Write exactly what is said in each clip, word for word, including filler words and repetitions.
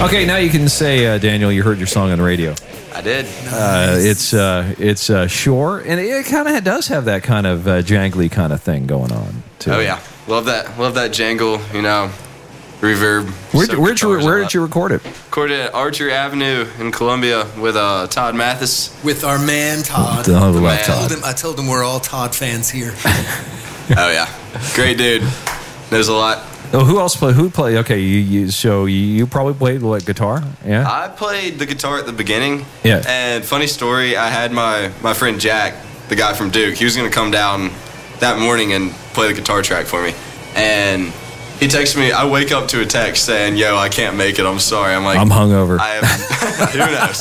Okay, now you can say, uh, Daniel, you heard your song on the radio. I did. Uh, it's uh, it's uh, Shore, and it kind of does have that kind of uh, jangly kind of thing going on, too. Oh, yeah. Love that Love that jangle, you know, reverb. Where, where'd you, where did you record it? Recorded at Archer Avenue in Columbia with uh, Todd Mathis. With our man, Todd. Oh, the I, Todd. told him, I told him we're all Todd fans here. Oh, yeah. Great dude. Knows a lot. Oh, who else play? Who play? Okay, you, you so you, you probably played what, guitar? Yeah. I played the guitar at the beginning. Yeah. And funny story, I had my, my friend Jack, the guy from Duke, he was going to come down that morning and play the guitar track for me. And he texted me, I wake up to a text saying, yo, I can't make it, I'm sorry. I'm like, I'm hungover. I have, who knows?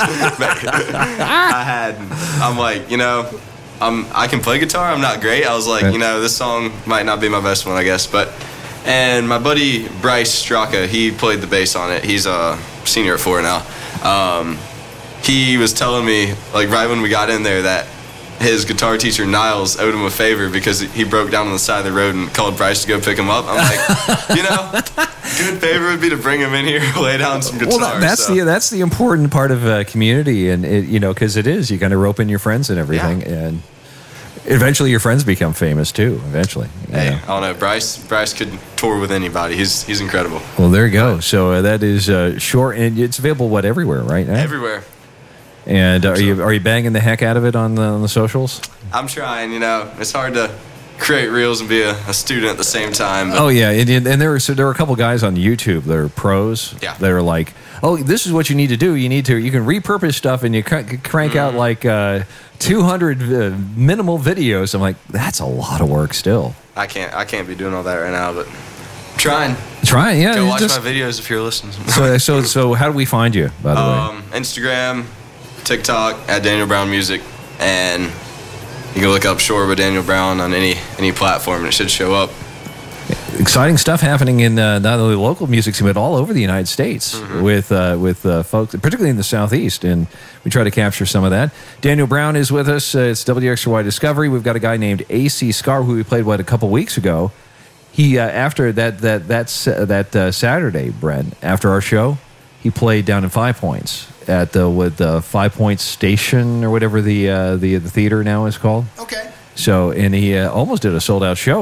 I had, I'm like, you know, I'm, I can play guitar, I'm not great. I was like, you know, this song might not be my best one, I guess. But, and my buddy Bryce Straka, he played the bass on it. He's a senior at four now. Um, he was telling me, like right when we got in there, that his guitar teacher Niles owed him a favor because he broke down on the side of the road and called Bryce to go pick him up. I'm like, you know, good favor would be to bring him in here, lay down some guitar. Well, that's so. the that's the important part of uh, community, and it, you know, because it is you kind of rope in your friends and everything, Yeah. and eventually your friends become famous too. Eventually, Hey, yeah. I don't know. Bryce Bryce could tour with anybody. He's he's incredible. Well, there you go. So uh, that is uh, short, and it's available what everywhere, right? now? Everywhere. And uh, are you are you banging the heck out of it on the on the socials? I'm trying. You know, it's hard to create reels and be a, a student at the same time. But Oh yeah, and, and there were so there were a couple guys on YouTube that are pros. Yeah. That are like, oh, this is what you need to do. You need to you can repurpose stuff, and you crank, crank Mm-hmm. out like uh, two hundred uh, minimal videos. I'm like, that's a lot of work still. I can't I can't be doing all that right now, but I'm trying. Try it, yeah. Go watch just- my videos if you're listening. so so so how do we find you, by the way? Um, Instagram, TikTok at Daniel Brown Music, and you can look up Shore by Daniel Brown on any any platform, and it should show up. Exciting stuff happening in uh, not only local music scene but all over the United States with uh, with uh, folks, particularly in the Southeast, and we try to capture some of that. Daniel Brown is with us. Uh, it's W X R Y Discovery. We've got a guy named A C Scar who we played what a couple weeks ago. He uh, after that that that's uh, that uh, Saturday, Brent, after our show, he played down in Five Points at the with the Five Points Station or whatever the uh, the the theater now is called. Okay. So and he uh, almost did a sold out show.